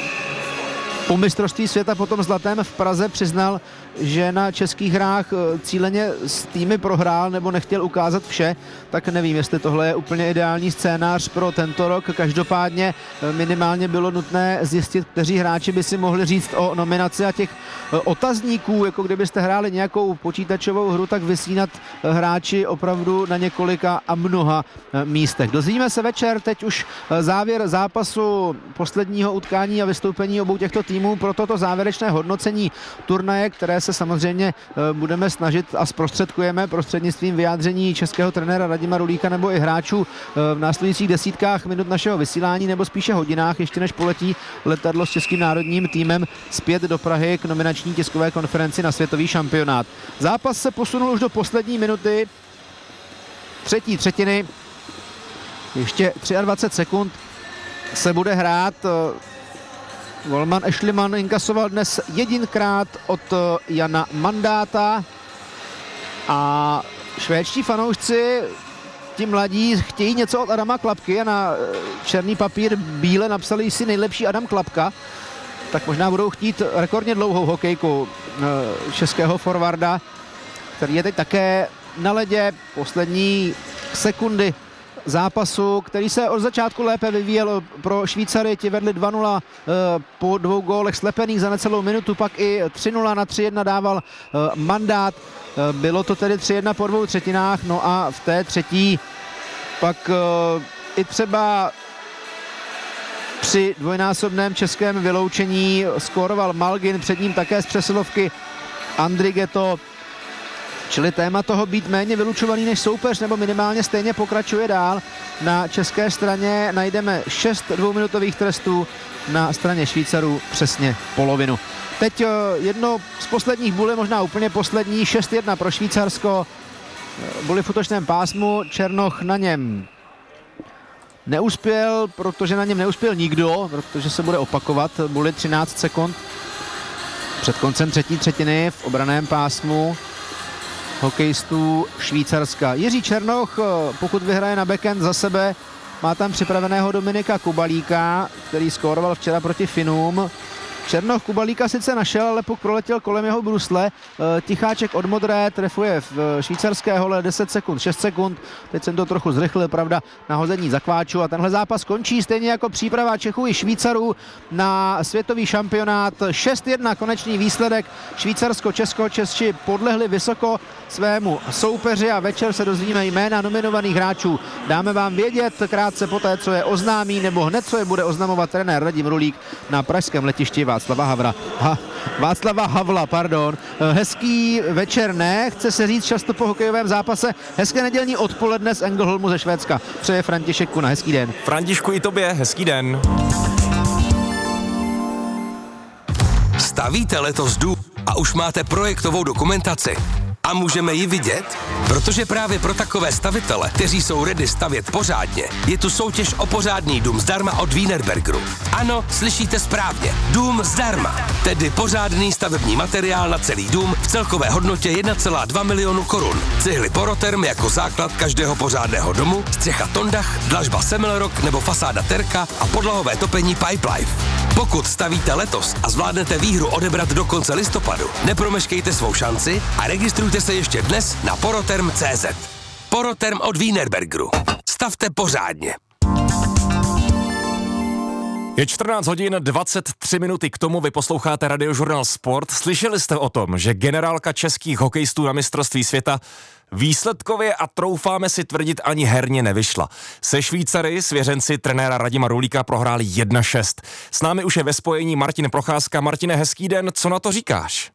po mistrovství světa po tom zlatém v Praze přiznal, že na českých hrách cíleně s týmy prohrál nebo nechtěl ukázat vše, tak nevím, jestli tohle je úplně ideální scénář pro tento rok. Každopádně minimálně bylo nutné zjistit, kteří hráči by si mohli říct o nominaci, a těch otazníků, jako kdybyste hráli nějakou počítačovou hru, tak visí nad hráči opravdu na několika a mnoha místech. Dozvíme se večer, teď už závěr zápasu posledního utkání a vystoupení obou těchto týmů pro toto závěrečné hodnocení turnaje, které se samozřejmě budeme snažit a zprostředkujeme prostřednictvím vyjádření českého trenéra Radima Rulíka nebo i hráčů v následujících desítkách minut našeho vysílání, nebo spíše hodinách, ještě než poletí letadlo s českým národním týmem zpět do Prahy k nominační tiskové konferenci na světový šampionát. Zápas se posunul už do poslední minuty třetí třetiny. Ještě 23 sekund se bude hrát. Golman Ešliman inkasoval dnes jedinkrát od Jana Mandáta a švédští fanoušci, ti mladí, chtějí něco od Adama Klapky a na černý papír bíle napsali si nejlepší Adam Klapka, tak možná budou chtít rekordně dlouhou hokejku českého forwarda, který je teď také na ledě. Poslední sekundy zápasu, který se od začátku lépe vyvíjel pro Švýcary, ti vedli 2-0 po 2 gólech slepených za necelou minutu, pak i 3-0 na 3-1 dával Mandát. Bylo to tedy 3-1 po 2 třetinách, no a v té třetí pak i třeba při dvojnásobném českém vyloučení skóroval Malgin, před ním také z přesilovky Andrigetto. Čili téma toho být méně vylučovaný než soupeř nebo minimálně stejně pokračuje dál. Na české straně najdeme 6 dvouminutových trestů, na straně Švýcarů přesně polovinu. Teď jedno z posledních bulí, možná úplně poslední, 6-1 pro Švýcarsko. Buly v útočném pásmu, Černoch na něm neuspěl, protože na něm neuspěl nikdo, protože se bude opakovat. Byly 13 sekund před koncem třetí třetiny v obraném pásmu hokejistů Švýcarska. Jiří Černoch, pokud vyhraje na backhand za sebe, má tam připraveného Dominika Kubalíka, který skóroval včera proti Finům. Černoch Kubalíka sice našel, ale puk proletěl kolem jeho brusle. Ticháček od modré trefuje v švýcarské hole 10 sekund, 6 sekund. Teď jsem to trochu zrychlil, pravda, na hození za kváču a tenhle zápas končí stejně jako příprava Čechů i Švýcarů na světový šampionát. 6-1 konečný výsledek. Švýcarsko-Česko, Češi podlehli vysoko svému soupeři a večer se dozvíme jména nominovaných hráčů. Dáme vám vědět krátce poté, co je oznámí, nebo hned, co je bude oznamovat trenér Radim Rulík na pražském letišti Václava Havla. Hezký večer ne, chce se říct často po hokejovém zápase. Hezké nedělní odpoledne z Ängelholmu ze Švédska. Přeje František Kuna, hezký den. Františku, i tobě, hezký den. Stavíte letos dům a už máte projektovou dokumentaci? A můžeme ji vidět? Protože právě pro takové stavitele, kteří jsou ready stavět pořádně, je tu soutěž o pořádný dům zdarma od Wienerbergeru. Ano, slyšíte správně. Dům zdarma. Tedy pořádný stavební materiál na celý dům v celkové hodnotě 1,2 milionu korun. Cihly Poroterm jako základ každého pořádného domu, střecha Tondach, dlažba Semmelrock nebo fasáda Terka a podlahové topení Pipelife. Pokud stavíte letos a zvládnete výhru odebrat do konce listopadu, nepromeškejte svou šanci a registrujte se ještě dnes na poroterm.cz. Poroterm od Wienerbergeru. Stavte pořádně. Je 14 hodin 23 minuty, k tomu vy posloucháte Radiožurnál Sport. Slyšeli jste o tom, že generálka českých hokejistů na mistrovství světa výsledkově a troufáme si tvrdit ani herně nevyšla. Se Švýcary, svěřenci trenéra Radima Rulíka, prohráli 1-6. S námi už je ve spojení Martin Procházka. Martine, hezký den, co na to říkáš?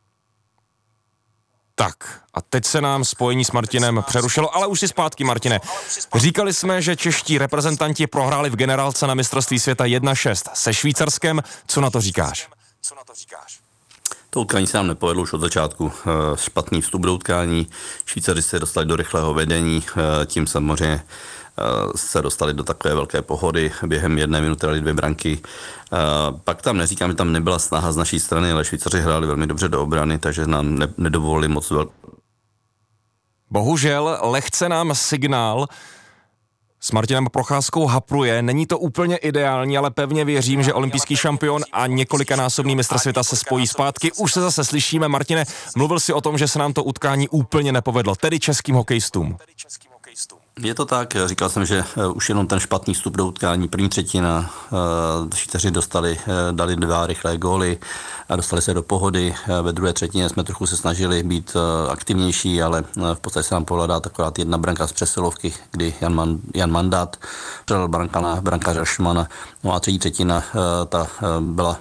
Tak, a teď se nám spojení s Martinem přerušilo, ale už si zpátky, Martine. Říkali jsme, že čeští reprezentanti prohráli v generálce na mistrovství světa 1-6 se Švýcarskem. Co na to říkáš? To utkání se nám nepovedlo už od začátku. Špatný vstup do utkání, Švýcaři se dostali do rychlého vedení, tím samozřejmě se dostali do takové velké pohody, během 1 minuty dali 2 branky. Pak tam neříkám, že tam nebyla snaha z naší strany, ale Švýcaři hráli velmi dobře do obrany, takže nám nedovolili moc Bohužel lehce nám signál s Martinem Procházkou hapruje. Není to úplně ideální, ale pevně věřím, že olympijský šampion a několikanásobný mistr světa se spojí zpátky. Už se zase slyšíme. Martine, mluvil si o tom, že se nám to utkání úplně nepovedlo, tedy českým hokejistům. Je to tak, říkal jsem, že už jenom ten špatný vstup do utkání, první třetina, Švýcaři dali 2 rychlé góly a dostali se do pohody. Ve druhé třetině jsme trochu se snažili být aktivnější, ale v podstatě se nám povedla dát akorát 1 branka z přesilovky, kdy Jan Mandát předal branka na brankáře Šmana. No a třetí třetina ta byla.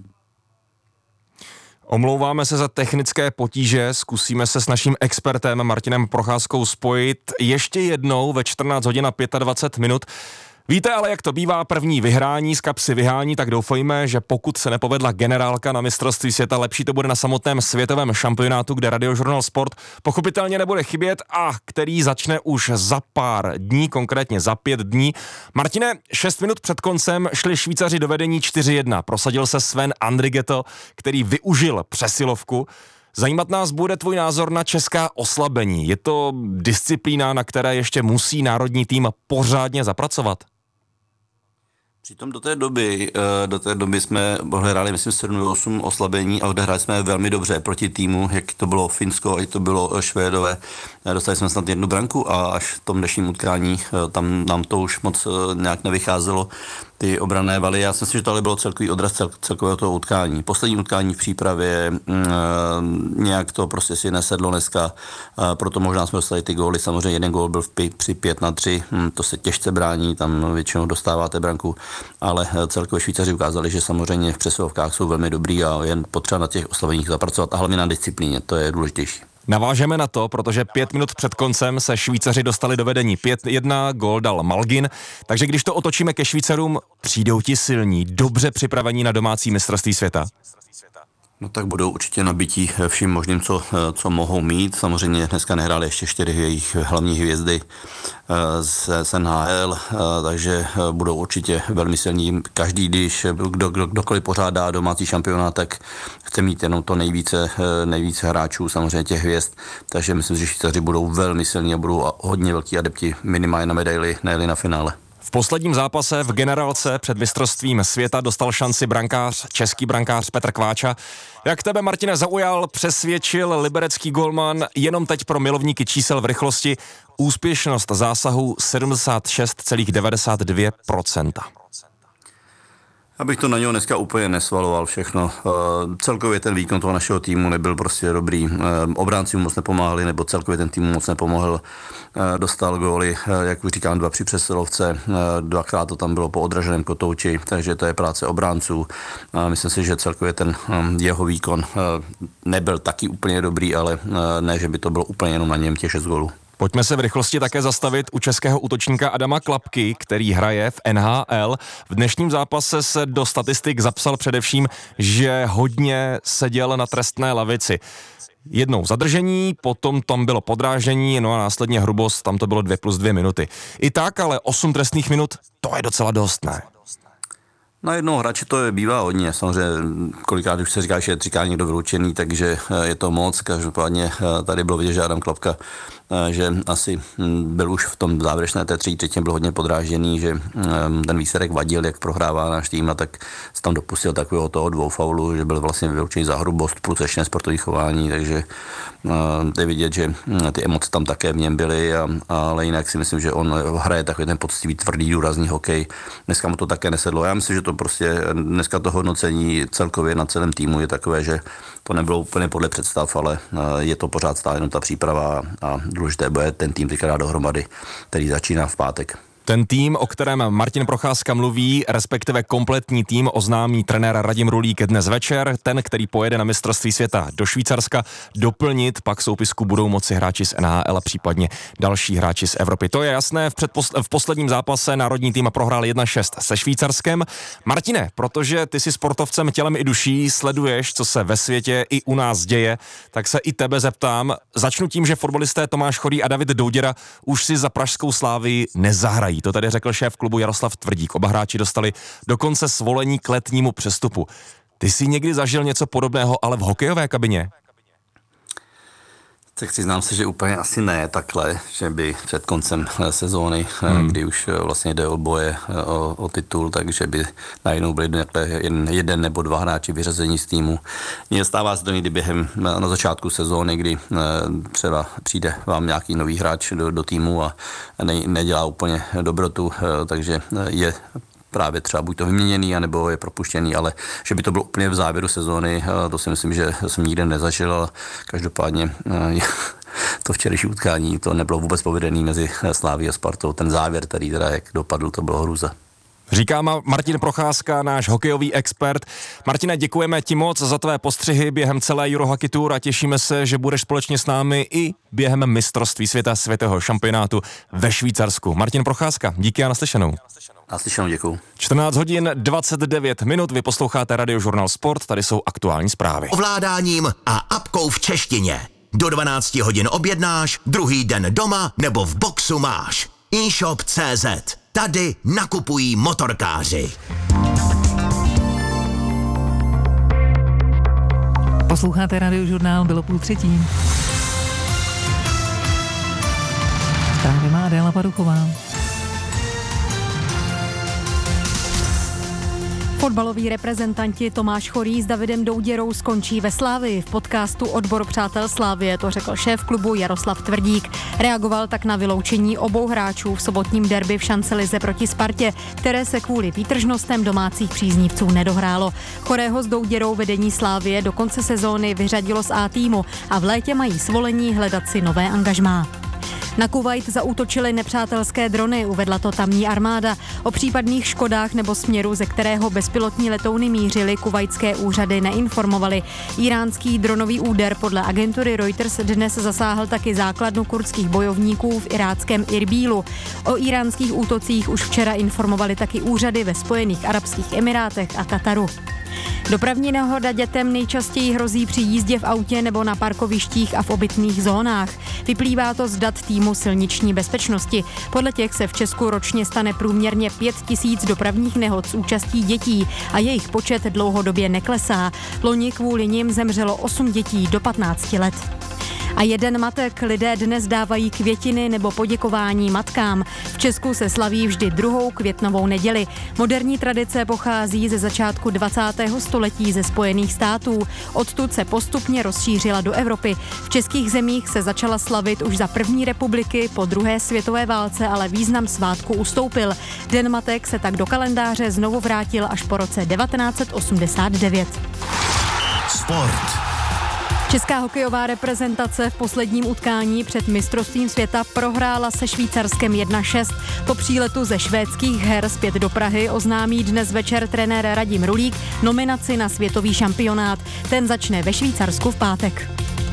Omlouváme se za technické potíže, zkusíme se s naším expertem Martinem Procházkou spojit ještě jednou ve 14 hodin a 25 minut. Víte ale, jak to bývá, první vyhrání z kapsy vyhání, tak doufejme, že pokud se nepovedla generálka na mistrovství světa, lepší to bude na samotném světovém šampionátu, kde Radiožurnál Sport pochopitelně nebude chybět a který začne už za pár dní, konkrétně za 5 dní. Martine, 6 minut před koncem šli Švýcaři do vedení 4-1. Prosadil se Sven Andrighetto, který využil přesilovku. Zajímat nás bude tvůj názor na česká oslabení. Je to disciplína, na které ještě musí národní tým pořádně zapracovat? Přitom do té doby jsme hráli, myslím, 7-8 oslabení a odehráli jsme velmi dobře proti týmu, jak to bylo Finsko, jak to bylo Švédové. Dostali jsme snad 1 branku a až v tom dnešním utkání tam nám to už moc nějak nevycházelo, ty obranné valy. Já si myslím, že tohle bylo celkový odraz celkového toho utkání. Poslední utkání v přípravě, nějak to prostě si nesedlo dneska, proto možná jsme dostali ty góly. Samozřejmě 1 gól byl při 5-3, to se těžce brání, tam většinou dostáváte branku, ale celkově Švýcaři ukázali, že samozřejmě v přesilovkách jsou velmi dobrý a jen potřeba na těch oslaveních zapracovat a hlavně na disciplíně, to je důležitější. Navážeme na to, protože 5 minut před koncem se Švýcaři dostali do vedení 5-1, gól dal Malgin, takže když to otočíme ke Švýcarům, přijdou ti silní, dobře připravení na domácí mistrovství světa? No tak budou určitě nabití vším možným, co mohou mít. Samozřejmě dneska nehráli ještě 4 jejich hlavní hvězdy z NHL, takže budou určitě velmi silní. Každý, kdokoliv pořádá domácí šampionát, tak chce mít jenom to nejvíce hráčů, samozřejmě těch hvězd. Takže myslím, že Švýcaři budou velmi silní a budou hodně velký adepti minimálně na medaili, ne na finále. V posledním zápase v generálce před mistrovstvím světa dostal šanci český brankář Petr Kváča. Jak tebe, Martine, zaujal, přesvědčil liberecký golman jenom teď pro milovníky čísel v rychlosti úspěšnost zásahu 76,92%. Abych to na něho dneska úplně nesvaloval všechno. Celkově ten výkon toho našeho týmu nebyl prostě dobrý. Obránci mu moc nepomáhali, nebo celkově ten tým moc nepomohl. Dostal góly, jak už říkám, 2 při přesilovce, 2krát to tam bylo po odraženém kotouči, takže to je práce obránců. Myslím si, že celkově ten jeho výkon nebyl taky úplně dobrý, ale ne, že by to bylo úplně jenom na něm těch 6 gólů. Pojďme se v rychlosti také zastavit u českého útočníka Adama Klapky, který hraje v NHL. V dnešním zápase se do statistik zapsal především, že hodně seděl na trestné lavici. Jednou zadržení, potom tam bylo podrážení, no a následně hrubost, tam to bylo 2+2 minuty. I tak, ale 8 trestných minut, to je docela dost, ne? Na jednoho hráče to bývá hodně, samozřejmě kolikrát už se říká, že je 3krát někdo vyloučený, takže je to moc, každopádně tady bylo vidět, že Adam Klapka, že asi byl už v tom závěrečné té 3/3 byl hodně podrážděný, že ten výsledek vadil, jak prohrává náš tým, a tak se tam dopustil takového toho 2 faulů, že byl vlastně vyloučený za hrubost plus ještě nesportový chování, takže je vidět, že ty emoce tam také v něm byly, ale jinak si myslím, že on hraje takový ten poctivý, tvrdý, důrazný hokej. Dneska mu to také nesedlo. Já myslím, že to prostě dneska to hodnocení celkově na celém týmu je takové, že to nebylo úplně podle představ, ale je to pořád stále jenom ta příprava a důležité bude ten tým teďka dát dohromady, který začíná v pátek. Ten tým, o kterém Martin Procházka mluví, respektive kompletní tým, oznámí trenér Radim Rulík dnes večer. Ten, který pojede na mistrovství světa do Švýcarska, doplnit pak soupisku budou moci hráči z NHL a případně další hráči z Evropy. To je jasné, v posledním zápase národní tým prohrál 1-6 se Švýcarskem. Martine, protože ty jsi sportovcem tělem i duší, sleduješ, co se ve světě i u nás děje, tak se i tebe zeptám. Začnu tím, že fotbalisté Tomáš Chorý a David Douděra už si za pražskou Slávii nezahrají. To tady řekl šéf klubu Jaroslav Tvrdík. Oba hráči dostali dokonce svolení k letnímu přestupu. Ty jsi někdy zažil něco podobného, ale v hokejové kabině? Tak přiznám se, že úplně asi ne takhle, že by před koncem sezóny, kdy už vlastně jde o boje o titul, takže by najednou byli jeden nebo 2 hráči vyřazení z týmu. Mně stává se to někdy během na začátku sezóny, kdy třeba přijde vám nějaký nový hráč do týmu a nedělá úplně dobrotu, takže je právě třeba buď to vyměněný, anebo je propuštěný, ale že by to bylo úplně v závěru sezóny, to si myslím, že jsem nikdy nezažil, ale každopádně to včerejší utkání, to nebylo vůbec povedený mezi Sláví a Spartou. Ten závěr, který teda jak dopadl, to bylo hruza. Říká Martin Procházka, náš hokejový expert. Martine, děkujeme ti moc za tvé postřihy během celé Eurohockey Tour a těšíme se, že budeš společně s námi i během mistrovství světa světového šampionátu ve Švýcarsku. Martin Procházka, díky a naslyšenou. Naslyšenou, děkuju. 14:29, vy posloucháte Radiožurnál Sport, tady jsou aktuální zprávy. Ovládáním a apkou v češtině. Do 12 hodin objednáš, druhý den doma nebo v boxu máš. eShop.cz. Tady nakupují motorkáři. Posloucháte Radiožurnál, bylo 2:30. Zprávy má Adéla Paduchová. Fotbaloví reprezentanti Tomáš Chorý s Davidem Douděrou skončí ve Slávii. V podcastu Odbor přátel Slávie to řekl šéf klubu Jaroslav Tvrdík. Reagoval tak na vyloučení obou hráčů v sobotním derby v šancelize proti Spartě, které se kvůli výtržnostem domácích příznivců nedohrálo. Chorého s Douděrou vedení Slávie do konce sezóny vyřadilo z A týmu a v létě mají svolení hledat si nové angažmá. Na Kuvajt zaútočily nepřátelské drony, uvedla to tamní armáda. O případných škodách nebo směru, ze kterého bezpilotní letouny mířily, kuvajtské úřady neinformovaly. Iránský dronový úder podle agentury Reuters dnes zasáhl taky základnu kurdských bojovníků v iráckém Irbílu. O iránských útocích už včera informovali taky úřady ve Spojených arabských emirátech a Kataru. Dopravní nehoda dětem nejčastěji hrozí při jízdě v autě nebo na parkovištích a v obytných zónách. Vyplývá to z dat týmu silniční bezpečnosti. Podle těch se v Česku ročně stane průměrně 5 000 dopravních nehod s účastí dětí a jejich počet dlouhodobě neklesá. Loni kvůli nim zemřelo 8 dětí do 15 let. A jeden matek, lidé dnes dávají květiny nebo poděkování matkám. V Česku se slaví vždy 2. květnovou neděli. Moderní tradice pochází ze začátku 20. století ze Spojených států. Odtud se postupně rozšířila do Evropy. V českých zemích se začala slavit už za první republiky, po druhé světové válce, ale význam svátku ustoupil. Den matek se tak do kalendáře znovu vrátil až po roce 1989. Sport. Česká hokejová reprezentace v posledním utkání před mistrovstvím světa prohrála se Švýcarskem 1-6. Po příletu ze švédských her zpět do Prahy oznámí dnes večer trenér Radim Rulík nominaci na světový šampionát. Ten začne ve Švýcarsku v pátek.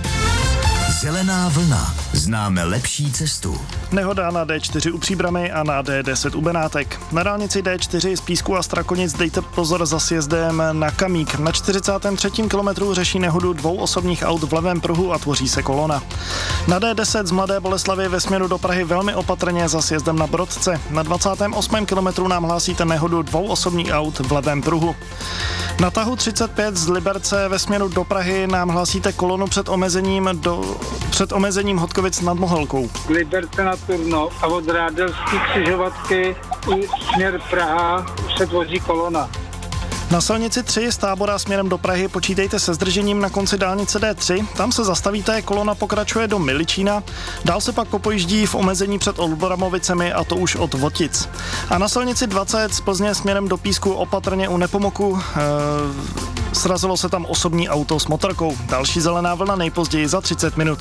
Zelená vlna. Známe lepší cestu. Nehoda na D4 u Příbramy a na D10 u Benátek. Na dálnici D4 z Písku a Strakonic dejte pozor za sjezdem na Kamík. Na 43. kilometru řeší nehodu 2 osobních aut v levém pruhu a tvoří se kolona. Na D10 z Mladé Boleslavi ve směru do Prahy velmi opatrně za sjezdem na Brodce. Na 28. kilometru nám hlásíte nehodu 2 osobních aut v levém pruhu. Na tahu 35 z Liberce ve směru do Prahy nám hlásíte kolonu před omezením Hodkovic nad Mohelkou. Liberce na Turno a od Rádelské křižovatky směr Praha se vozí kolona. Na silnici 3 z Tábora směrem do Prahy počítejte se zdržením na konci dálnice D3. Tam se zastavíte, kolona pokračuje do Miličína. Dál se pak popojíždí v omezení před Olbramovicemi a to už od Votic. A na silnici 20 z Plzně směrem do Písku opatrně u Nepomoku srazilo se tam osobní auto s motorkou. Další zelená vlna nejpozději za 30 minut.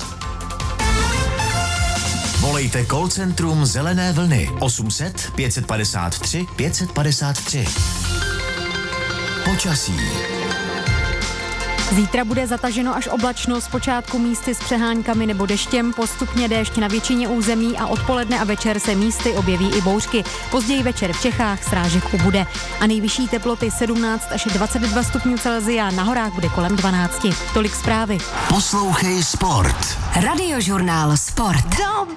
Volejte call centrum Zelené vlny 800 553 553. Počasí. Zítra bude zataženo až oblačno, zpočátku místy s přeháňkami nebo deštěm, postupně déšť na většině území a odpoledne a večer se místy objeví i bouřky. Později večer v Čechách srážek ubude. A nejvyšší teploty 17 až 22 stupňů Celsia, na horách bude kolem 12. Tolik zprávy. Poslouchej Sport. Radiožurnál Sport.